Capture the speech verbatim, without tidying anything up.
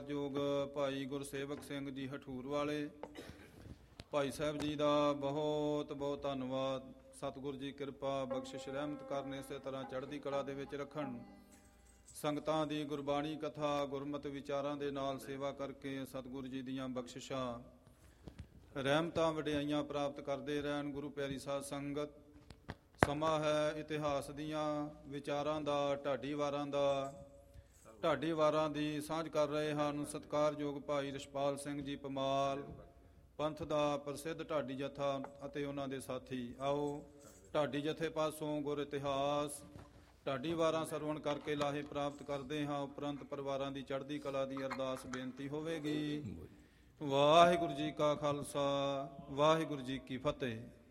ਸਤਿਕਾਰਯੋਗ ਭਾਈ ਗੁਰਸੇਵਕ ਸਿੰਘ ਜੀ ਹਠੂਰ ਵਾਲੇ ਭਾਈ ਸਾਹਿਬ ਜੀ ਦਾ ਬਹੁਤ ਬਹੁਤ ਧੰਨਵਾਦ। ਸਤਿਗੁਰ ਜੀ ਕਿਰਪਾ ਬਖਸ਼ਿਸ਼ ਰਹਿਮਤ ਕਰਨ, ਇਸੇ ਤਰ੍ਹਾਂ ਚੜ੍ਹਦੀ ਕਲਾ ਦੇ ਵਿੱਚ ਰੱਖਣ। ਸੰਗਤਾਂ ਦੀ ਗੁਰਬਾਣੀ ਕਥਾ ਗੁਰਮਤਿ ਵਿਚਾਰਾਂ ਦੇ ਨਾਲ ਸੇਵਾ ਕਰਕੇ ਸਤਿਗੁਰੂ ਜੀ ਦੀਆਂ ਬਖਸ਼ਿਸ਼ਾਂ ਰਹਿਮਤਾਂ ਵਡਿਆਈਆਂ ਪ੍ਰਾਪਤ ਕਰਦੇ ਰਹਿਣ। ਗੁਰੂ ਪਿਆਰੀ ਸਾਧ ਸੰਗਤ, ਸਮਾਂ ਹੈ ਇਤਿਹਾਸ ਦੀਆਂ ਵਿਚਾਰਾਂ ਦਾ, ਢਾਡੀ ਵਾਰਾਂ ਦਾ। ਢਾਡੀ ਵਾਰਾਂ ਦੀ ਸਾਂਝ ਕਰ ਰਹੇ ਹਨ ਸਤਿਕਾਰਯੋਗ ਭਾਈ ਰਛਪਾਲ ਸਿੰਘ ਜੀ ਪਮਾਲ, ਪੰਥ ਦਾ ਪ੍ਰਸਿੱਧ ਢਾਡੀ ਜਥਾ ਅਤੇ ਉਹਨਾਂ ਦੇ ਸਾਥੀ। ਆਓ ਢਾਡੀ ਜਥੇ ਪਾਸੋਂ ਗੁਰ ਇਤਿਹਾਸ ਢਾਡੀ ਵਾਰਾਂ ਸਰਵਣ ਕਰਕੇ ਲਾਹੇ ਪ੍ਰਾਪਤ ਕਰਦੇ ਹਾਂ। ਉਪਰੰਤ ਪਰਿਵਾਰਾਂ ਦੀ ਚੜ੍ਹਦੀ ਕਲਾ ਦੀ ਅਰਦਾਸ ਬੇਨਤੀ ਹੋਵੇਗੀ। ਵਾਹਿਗੁਰੂ ਜੀ ਕਾ ਖਾਲਸਾ, ਵਾਹਿਗੁਰੂ ਜੀ ਕੀ ਫਤਿਹ।